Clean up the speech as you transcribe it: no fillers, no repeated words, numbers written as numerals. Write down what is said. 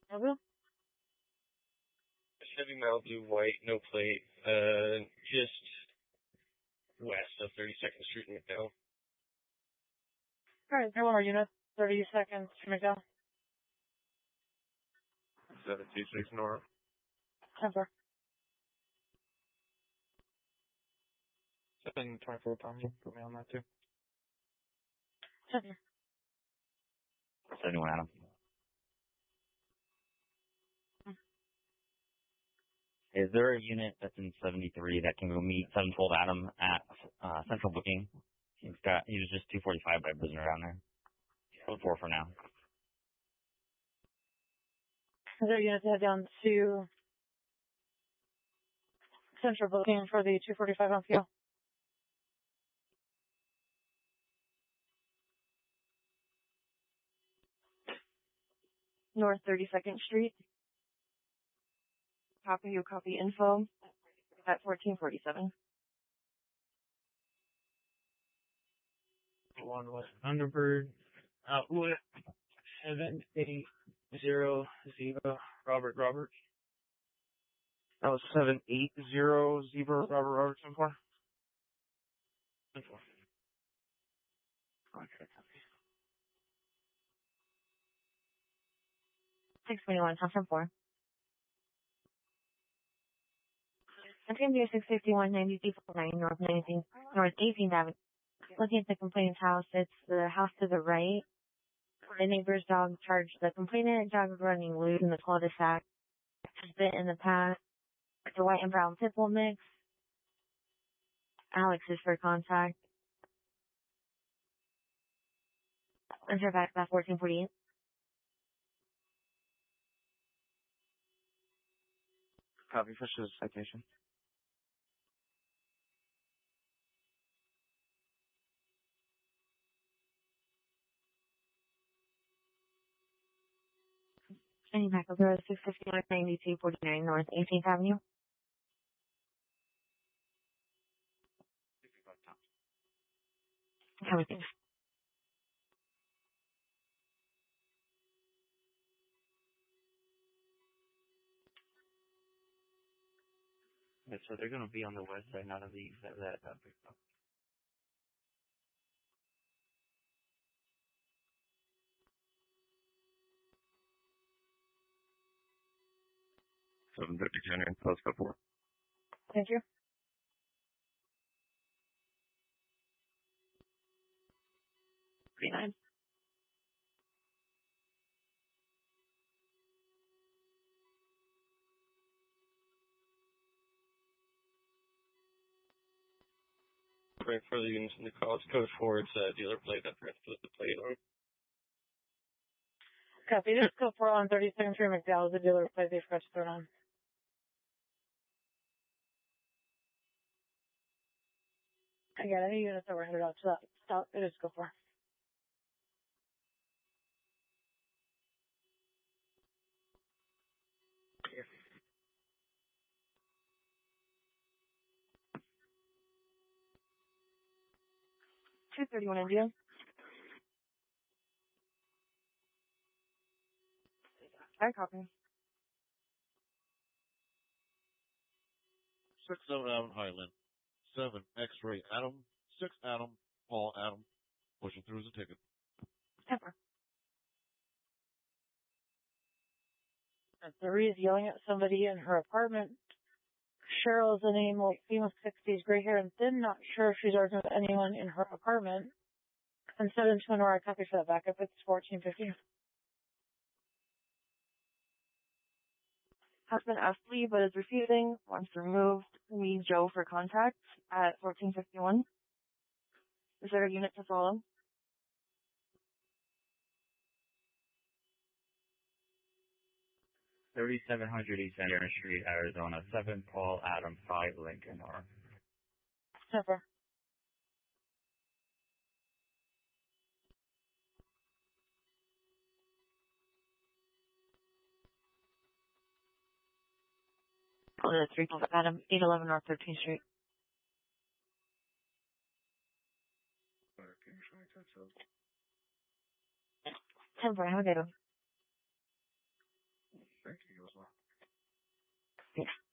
Malibu? Chevy Malibu, white, no plate, just west of 32nd Street in McDowell. Alright, there one more unit. 32nd Street, McDowell. 726 North. 10-4. 724 pounds. Put me on that too. 10-4. 71 Adam. Is there a unit that's in 73 that can go meet 712 Adam at Central Booking? He was just 245 by prisoner down there. Code 4 for now. Is there a unit to head down to Central Booking for the 245 on fuel? North 32nd Street. Copy your copy info at 1447. One West Thunderbird. Outlet 780 Robert. That was 780 Robert 10-4. 10-4. Okay. 621, 10-4. Continue 651 9349 North 18th Avenue. Looking at the complainant's house, it's the house to the right. The neighbor's dog charged the complainant. Dog running loose in the cul-de-sac. Has been in the past. It's a white and brown pit bull mix. Alex is for contact. Enter back by 1448. Copy for citation. Standing back over 651 9249 North 18th Avenue. How are things? Yeah, so they're going to be on the west side, not on the east side of that picked up. January, postcode 4. Thank you. $39. Right for the units in the call, it's code 4. It's a dealer plate. I forgot to put the plate on. Copy. Just go for on 32nd Street, McDowell. The dealer plate they forgot to throw it on. Again, any units that were headed out to that stop, it is go for. Yeah. 231 India. I copy. 6-7 Adam Highland. 7 X-ray Adam. 6 Adam. Paul Adam. Pushing through the ticket. Pepper. Marie is yelling at somebody in her apartment. Cheryl is the name, like female 60s, gray hair and thin. Not sure if she's arguing with anyone in her apartment. And 721 I copy for that backup. It's 1450. Husband asked to leave but is refusing. Wants removed. Need Joe for contact at 1451. Is there a unit to follow? $3,700 East Center Street, Arizona. 7 Paul Adam 5 Lincoln R. Never. Oh, that's 3 Adam 811 North 13th Street. Have a good one. Thank you as well. Yeah.